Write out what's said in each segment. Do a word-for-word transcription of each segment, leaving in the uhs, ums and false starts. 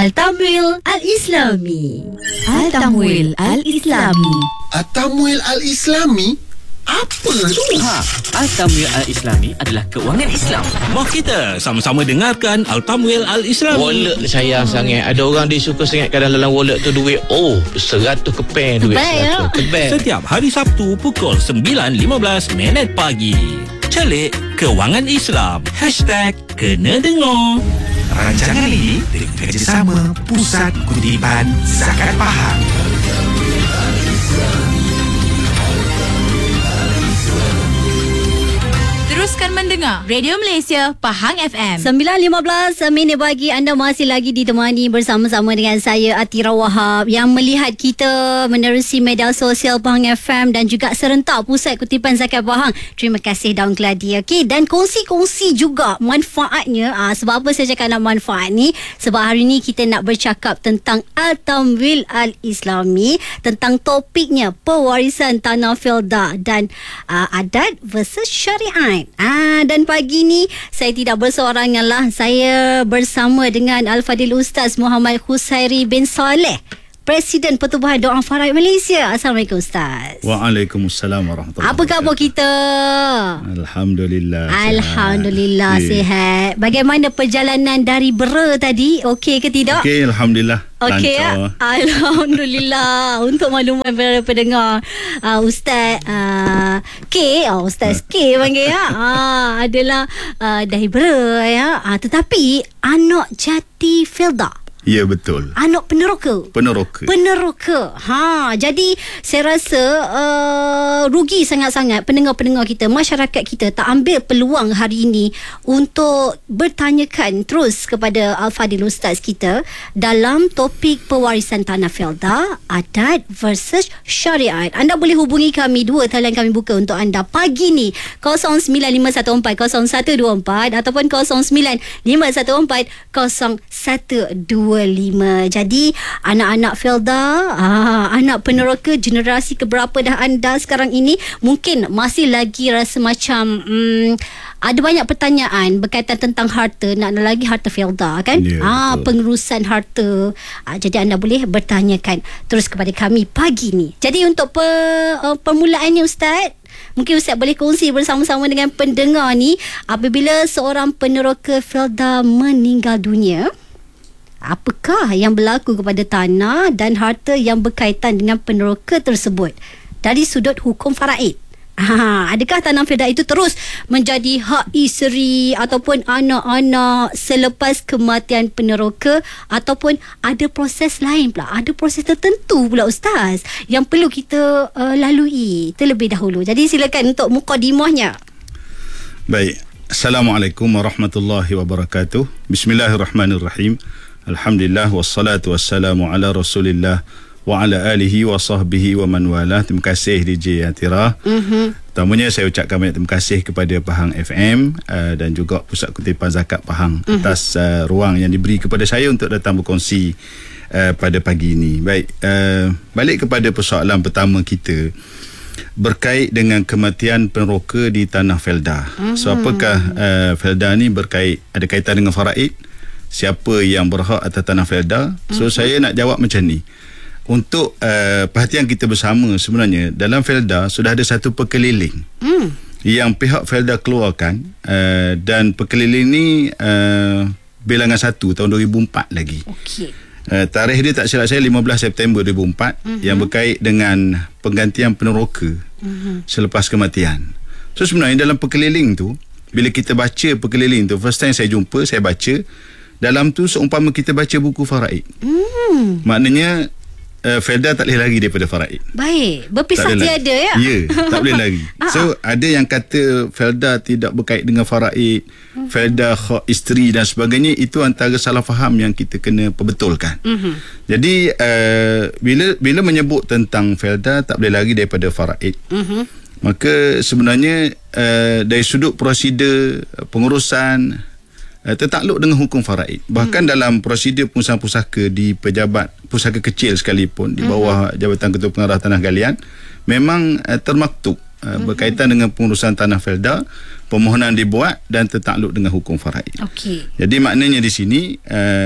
Al-Tamwil Al-Islami. Al-Tamwil Al-Islami. Al-Tamwil Al-Islami? Apa tu? Ha, Al-Tamwil Al-Islami adalah keuangan Islam. Mari kita sama-sama dengarkan Al-Tamwil Al-Islami. Wallet sayang sangat. Ada orang dia suka sangat kadang dalam wallet tu duit. Oh, seratus keping duit. Kebal, ya? Kebal. Setiap hari Sabtu pukul sembilan lima belas minit pagi. Celik Kewangan Islam. Hashtag Kena Dengar. Rancangan ini dengan kerjasama Pusat Kutipan Zakat Pahang. Teruskan mendengar Radio Malaysia Pahang F M. sembilan lima belas minit pagi, anda masih lagi ditemani bersama-sama dengan saya Atira Wahab yang melihat kita menerusi media sosial Pahang F M dan juga serentak Pusat Kutipan Zakat Pahang. Terima kasih Daun Keladi. Okey, dan kongsi-kongsi juga manfaatnya. Ah, sebab apa saya cakap nak manfaat ni? Sebab hari ni kita nak bercakap tentang Al-Tamwil Al-Islami, tentang topiknya pewarisan tanah felda dan uh, adat versus syariat. Ah, dan pagi ni saya tidak berseorangan lah. Saya bersama dengan Al-Fadil Ustaz Muhammad Husairi bin Saleh, Presiden Pertubuhan Doa Faraid Malaysia. Assalamualaikum Ustaz. Waalaikumsalam warahmatullahi Apa khabar kita? Alhamdulillah. Alhamdulillah sihat. sihat. Bagaimana perjalanan dari Bera tadi? Okey ke tidak? Okey, alhamdulillah. Okey ya. Alhamdulillah. Untuk makluman para pendengar, uh, Ustaz uh, K, oh, Ustaz K panggil ya. Uh, adalah uh, dari Bera ya. Uh, tetapi anak jati Felda. Ya, betul. Anak peneroka. Peneroka. Peneroka. Ha, jadi saya rasa uh, rugi sangat-sangat pendengar-pendengar kita, masyarakat kita tak ambil peluang hari ini untuk bertanyakan terus kepada Al-Fadil Ustaz kita dalam topik pewarisan tanah felda, adat versus syariat. Anda boleh hubungi kami, dua talian kami buka untuk anda pagi ni, kosong sembilan lima satu empat kosong satu dua empat ataupun kosong sembilan lima satu empat kosong satu dua lima. Jadi anak-anak felda, ah, anak peneroka, generasi keberapa dah anda sekarang ini? Mungkin masih lagi rasa macam hmm, ada banyak pertanyaan berkaitan tentang harta. Nak ada lagi harta felda kan? Ya, ah, betul. pengurusan harta. Ah, jadi anda boleh bertanyakan terus kepada kami pagi ni. Jadi untuk pe, uh, permulaannya Ustaz, mungkin Ustaz boleh kongsi bersama-sama dengan pendengar ni, apabila seorang peneroka felda meninggal dunia, apakah yang berlaku kepada tanah dan harta yang berkaitan dengan peneroka tersebut dari sudut hukum faraid? Ha, adakah tanah felda itu terus menjadi hak isteri ataupun anak-anak selepas kematian peneroka, ataupun ada proses lain pula, ada proses tertentu pula Ustaz yang perlu kita uh, lalui terlebih dahulu? Jadi silakan untuk mukadimahnya. Baik. Assalamualaikum warahmatullahi wabarakatuh. Bismillahirrahmanirrahim. Alhamdulillah wassalatu wassalamu ala Rasulillah wa ala alihi wa sahbihi wa man wala. Terima kasih D J Atira. Mm-hmm. Pertamanya saya ucapkan banyak terima kasih kepada Pahang F M uh, dan juga Pusat Kutipan Zakat Pahang mm-hmm. atas uh, ruang yang diberi kepada saya untuk datang berkongsi uh, pada pagi ini. Baik, uh, balik kepada persoalan pertama kita berkait dengan kematian peneroka di tanah felda. Mm-hmm. So apakah uh, felda ni berkait, ada kaitan dengan faraid? Siapa yang berhak atas tanah felda? So mm-hmm. saya nak jawab macam ni. Untuk uh, perhatian kita bersama, sebenarnya dalam felda sudah ada satu perkeliling mm. yang pihak felda keluarkan, uh, dan perkeliling ni uh, bilangan satu tahun dua ribu empat lagi. Okey. Uh, tarikh dia tak silap saya lima belas September dua ribu empat, mm-hmm. yang berkait dengan penggantian peneroka mm-hmm. selepas kematian. So sebenarnya dalam perkeliling tu, bila kita baca perkeliling tu, first time saya jumpa, saya baca dalam tu seumpama kita baca buku faraid. Hmm. Maknanya uh, felda tak boleh lari daripada faraid. Baik, berpisah tiada ya? Ya, tak boleh lari. So ada yang kata felda tidak berkait dengan faraid, hmm. felda hak isteri dan sebagainya. Itu antara salah faham yang kita kena perbetulkan. Hmm. Jadi uh, bila bila menyebut tentang felda tak boleh lari daripada faraid, hmm. maka sebenarnya uh, dari sudut prosedur pengurusan Uh, tertakluk dengan hukum faraid. Bahkan hmm. dalam prosedur pengurusan pusaka di pejabat pusaka kecil sekalipun, di bawah hmm. Jabatan Ketua Pengarah Tanah Galian, memang uh, termaktub uh, hmm. berkaitan dengan pengurusan tanah felda, permohonan dibuat dan tertakluk dengan hukum faraid. Okey. Jadi maknanya di sini uh,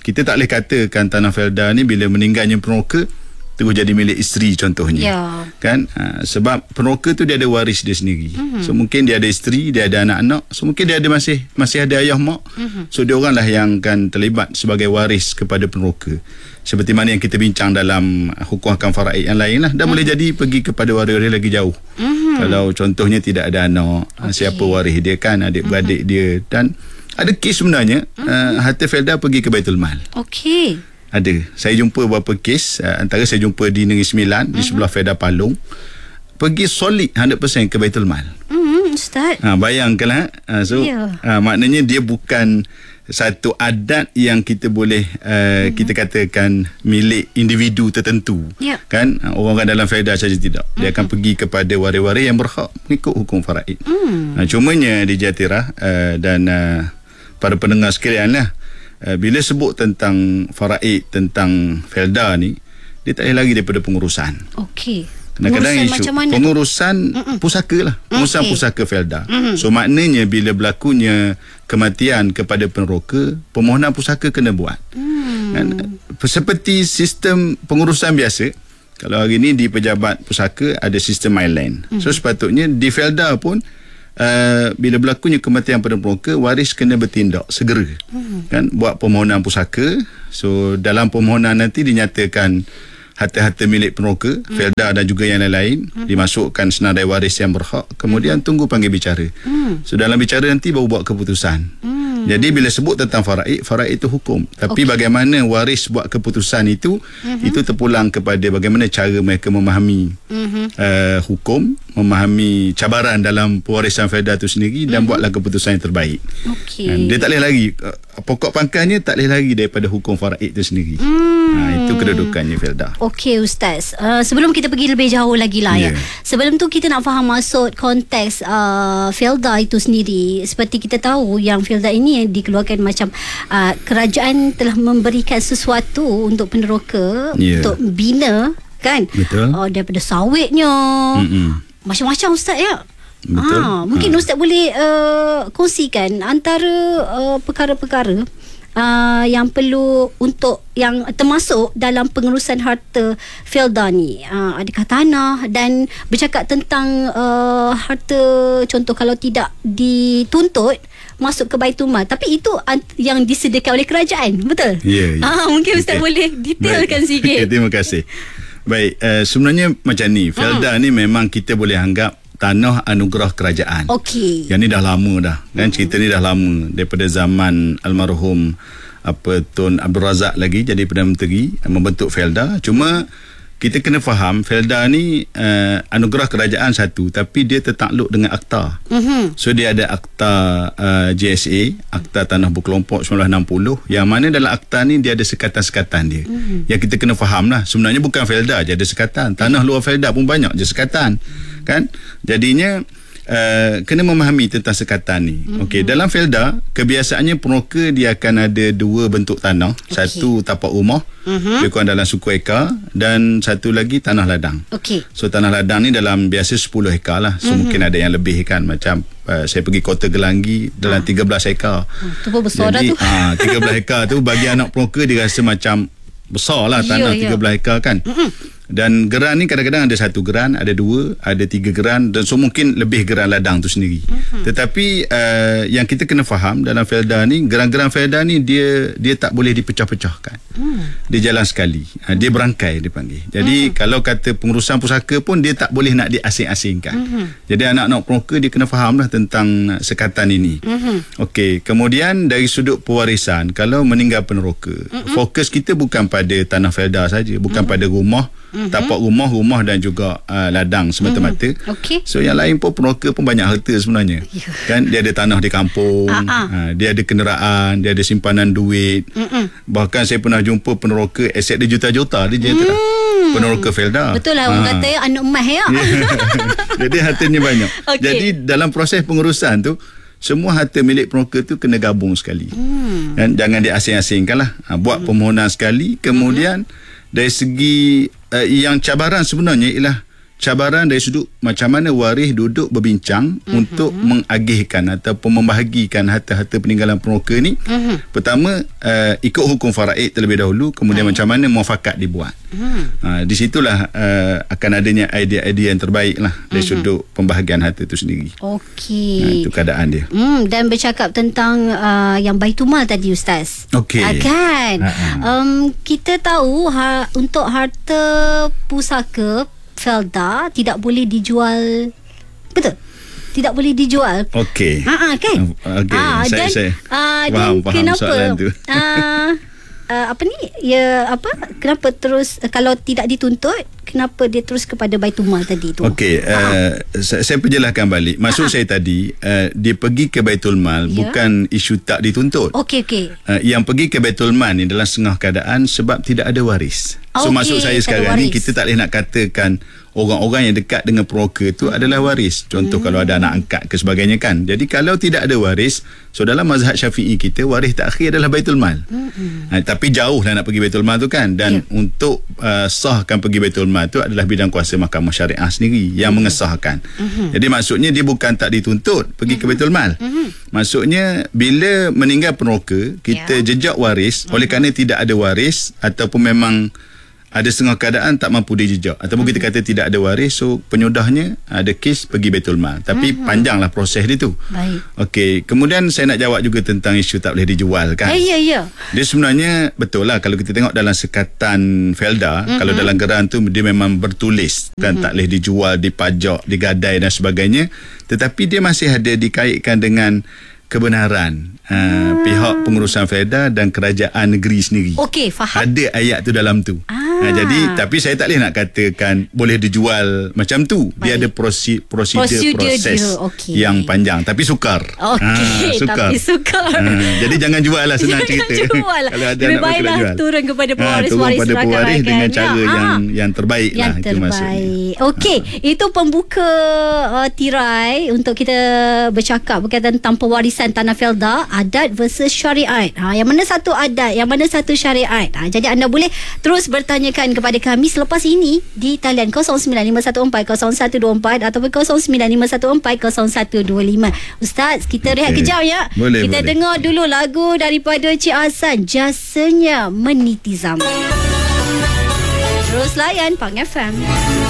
kita tak boleh katakan tanah Felda ni bila meninggalnya peneroka terus jadi milik isteri contohnya. Ya. Kan? Ha, sebab peneroka tu dia ada waris dia sendiri. Mm-hmm. So mungkin dia ada isteri, dia ada anak-anak. So mungkin dia ada masih masih ada ayah mak. Mm-hmm. So dia orang lah yang akan terlibat sebagai waris kepada peneroka. Seperti mana yang kita bincang dalam hukum hakam faraid yang lain lah. Dan mm-hmm. boleh jadi pergi kepada waris-waris lagi jauh. Mm-hmm. Kalau contohnya tidak ada anak, okay. siapa waris dia kan, adik-beradik mm-hmm. dia. Dan ada kes sebenarnya, mm-hmm. uh, harta Felda pergi ke Baitul Mal. Okey. Ada. Saya jumpa beberapa kes. Uh, antara saya jumpa di Negeri Sembilan, mm-hmm. di sebelah Felda Palung. Pergi solid one hundred percent ke Baitul Mal. Mm, Ustaz. Ha, bayangkanlah. Uh, so, yeah. uh, maknanya dia bukan satu adat yang kita boleh uh, mm-hmm. kita katakan milik individu tertentu. Yeah. Kan? Uh, orang dalam Felda saja tidak. Dia mm-hmm. akan pergi kepada waris-waris yang berhak mengikut hukum faraid. Mm. Uh, cumanya di Jatirah uh, dan uh, para pendengar sekalian lah, Uh, bila sebut tentang faraid, tentang Felda ni, dia tak boleh lagi daripada pengurusan. Okey. Kadang-kadang isu pengurusan Mm-mm. pusaka lah. Pengurusan okay. pusaka Felda. Mm-hmm. So maknanya bila berlakunya kematian kepada peneroka, permohonan pusaka kena buat. Mm. Dan, seperti sistem pengurusan biasa, kalau hari ni di pejabat pusaka ada sistem myland. Mm-hmm. So sepatutnya di Felda pun Uh, bila berlakunya kematian pada peneroka, waris kena bertindak segera. Hmm. Kan, buat permohonan pusaka. So dalam permohonan nanti dinyatakan harta-harta milik peneroka, hmm. Felda dan juga yang lain-lain, hmm. dimasukkan senarai waris yang berhak. Kemudian hmm. tunggu panggil bicara. Hmm. So dalam bicara nanti baru buat keputusan. Hmm. Jadi bila sebut tentang faraid, faraid itu hukum. Tapi okay. bagaimana waris buat keputusan itu, mm-hmm. itu terpulang kepada bagaimana cara mereka memahami mm-hmm. uh, hukum, memahami cabaran dalam pewarisan Felda itu sendiri, mm-hmm. dan buatlah keputusan yang terbaik. Okay. Dia tak boleh lagi, uh, pokok pangkalnya tak boleh lagi daripada hukum faraid itu sendiri. Mm. Ha, itu kedudukannya Felda. Okey Ustaz, uh, sebelum kita pergi lebih jauh lagi lah yeah. ya. Sebelum tu kita nak faham maksud konteks uh, Felda itu sendiri. Seperti kita tahu yang Felda ini yang dikeluarkan macam uh, kerajaan telah memberikan sesuatu untuk peneroka, yeah. untuk bina kan. Betul. Uh, daripada sawitnya, Mm-mm. macam-macam Ustaz ya. Betul. Ha, mungkin ha. Ustaz boleh uh, kongsikan antara uh, perkara-perkara uh, yang perlu untuk yang termasuk dalam pengurusan harta Felda ni. Uh, adakah tanah, dan bercakap tentang uh, harta, contoh kalau tidak dituntut masuk ke Baitul Mal, tapi itu yang disediakan oleh kerajaan, betul? Ya, yeah, yeah. ah, mungkin Ustaz okay. boleh detailkan Baik. sikit. Okay, terima kasih. Baik, uh, sebenarnya macam ni, Felda hmm. ni memang kita boleh anggap tanah anugerah kerajaan. Okey. Yang ni dah lama dah. Kan hmm. cerita ni dah lama daripada zaman almarhum apa Tun Abdul Razak lagi jadi Perdana Menteri membentuk Felda. Cuma kita kena faham Felda ni uh, anugerah kerajaan satu, tapi dia tertakluk dengan akta. Mm-hmm. So dia ada akta uh, J S A, Akta Tanah Berkelompok sembilan belas enam puluh, yang mana dalam akta ni dia ada sekatan-sekatan dia. Mm-hmm. Yang kita kena faham lah, sebenarnya bukan Felda je ada sekatan, tanah luar Felda pun banyak je sekatan. Kan? Jadinya Uh, kena memahami tentang sekatan ni. Mm-hmm. Okey, dalam Felda kebiasaannya peneroka dia akan ada dua bentuk tanah. Okay. Satu tapak rumah, mm-hmm. lebih kurang dalam suku ekar, dan satu lagi tanah ladang. Okey. So tanah ladang ni dalam biasa sepuluh ekar lah. So mm-hmm. mungkin ada yang lebih kan, macam uh, saya pergi Kota Gelanggi dalam ah. tiga belas ekar. Itu pun besar dah tu. Ha, tiga belas ekar tu bagi anak peneroka dia rasa macam besar lah tanah yeah, tiga belas ekar kan. Mm-hmm. Dan geran ni kadang-kadang ada satu geran, ada dua, ada tiga geran, dan so mungkin lebih geran ladang tu sendiri. Mm-hmm. Tetapi uh, yang kita kena faham dalam Felda ni, geran-geran Felda ni dia dia tak boleh dipecah-pecahkan. Mm. Dia jalan sekali. Uh, dia berangkai dipanggil. Jadi mm. kalau kata pengurusan pusaka pun dia tak boleh nak diasing-asingkan. Mm-hmm. Jadi anak-anak peneroka dia kena fahamlah tentang sekatan ini. Mm-hmm. Okey, kemudian dari sudut pewarisan, kalau meninggal peneroka, mm-hmm. fokus kita bukan pada tanah Felda saja, bukan mm-hmm. pada rumah, Mm-hmm. tapak rumah, rumah dan juga uh, ladang semata-mata. Mm-hmm. Okay. So yang lain pun peneroka pun banyak harta sebenarnya. Yeah. Kan dia ada tanah di kampung, uh-huh. uh, dia ada kenderaan, dia ada simpanan duit. Mm-mm. Bahkan saya pernah jumpa peneroka aset dia juta-juta dia mm. peneroka Felda. Betul lah, orang uh. kata anak emas ya. Jadi hartanya banyak. Okay. Jadi dalam proses pengurusan tu semua harta milik peneroka tu kena gabung sekali. Mm. Dan jangan diasing-asingkan lah. Uh, buat mm. permohonan sekali, kemudian mm. dari segi uh, yang cabaran sebenarnya ialah cabaran dari sudut macam mana waris duduk berbincang mm-hmm. untuk mengagihkan ataupun membahagikan harta-harta peninggalan peroka ni. Mm-hmm. Pertama, uh, ikut hukum faraid terlebih dahulu, kemudian Baik. macam mana muafakat dibuat. Mm. Uh, di situlah uh, akan adanya idea-idea yang terbaik lah dari mm-hmm. sudut pembahagian harta itu sendiri. Okey. Uh, itu keadaan dia. Mm, dan bercakap tentang uh, yang Baitumal tadi, Ustaz. Okey. Uh, kan? Uh-huh. Um, kita tahu ha, untuk harta pusaka Felda tidak boleh dijual. Betul? Tidak boleh dijual. Okey. Ha kan? Okey. Ah, Saya dan, saya uh, faham, dan faham kenapa? soalan tu. uh, uh, apa ni? Ya, apa? Kenapa terus uh, kalau tidak dituntut, kenapa dia terus kepada Baitumal tadi tu? Okey, uh, saya, saya perjelaskan balik. Maksud Ha-ha. saya tadi, uh, dia pergi ke Baitul Mal ya. bukan isu tak dituntut. Okey, okey. Uh, yang pergi ke Baitul Mal ni dalam setengah keadaan sebab tidak ada waris. So Okey, maksud saya sekarang ni, kita tak boleh nak katakan orang-orang yang dekat dengan peroka tu hmm. adalah waris. Contoh hmm. kalau ada anak angkat ke sebagainya kan. Jadi kalau tidak ada waris, so dalam mazhab Syafi'i kita, waris takhir adalah Baitul Mal. Hmm. Ha, tapi jauh lah nak pergi Baitul Mal tu kan. Dan yeah. untuk uh, sahkan pergi Baitul Mal tu adalah bidang kuasa Mahkamah Syariah sendiri yang hmm. mengesahkan. Hmm. Jadi maksudnya dia bukan tak dituntut pergi hmm. ke Baitul Mal. Hmm. Maksudnya bila meninggal peroka, kita yeah. jejak waris, hmm. oleh kerana tidak ada waris ataupun memang ada setengah keadaan tak mampu dijejak ataupun uh-huh. kita kata tidak ada waris, so penyudahnya ada kes pergi Baitul Mal. Tapi uh-huh. panjanglah proses dia tu. Baik. Okey, kemudian saya nak jawab juga tentang isu tak boleh dijual kan. Eh, ya ya. Dia sebenarnya betul lah kalau kita tengok dalam sekatan Felda, uh-huh. kalau dalam geran tu dia memang bertulis kan uh-huh. tak boleh dijual, dipajak, digadai dan sebagainya. Tetapi dia masih ada dikaitkan dengan kebenaran uh, hmm. pihak pengurusan Felda dan kerajaan negeri sendiri. Okey, faham. Ada ayat tu dalam tu. Ah. Uh, jadi tapi saya tak boleh nak katakan boleh dijual macam tu. Baik. Dia ada prosi, prosedur, prosedur proses okay. yang panjang tapi sukar. Okey, ha, sukar. Tapi sukar. Ha, jadi jangan jual lah, senang cerita. Jual lah. Kalau ada lebih baiklah turun kepada pewaris-waris ha, turun kepada pewaris dengan ya. cara ha. yang yang terbaik yang lah. terbaik. Itu maksudnya. Okey, ha. itu pembuka uh, tirai untuk kita bercakap berkaitan tentang pewarisan Tanah Felda, adat versus syariat. Ha, yang mana satu adat, yang mana satu syariat. Ha, jadi anda boleh terus bertanyakan kepada kami selepas ini di talian kosong sembilan lima satu empat kosong satu dua empat ataupun kosong sembilan lima satu empat kosong satu dua lima. Ustaz, kita rehat okay. kejap ya. Boleh, kita boleh. dengar dulu lagu daripada Cik Hasan, Jasanya Meniti Zaman. Terus layan Pang F M.